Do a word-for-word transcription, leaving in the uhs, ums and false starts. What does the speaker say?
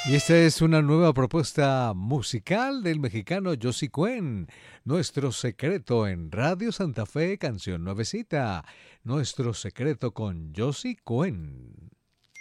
Y esta es una nueva propuesta musical del mexicano Josie Cuen. Nuestro secreto en Radio Santa Fe, canción nuevecita. Nuestro secreto con Josie Cuen.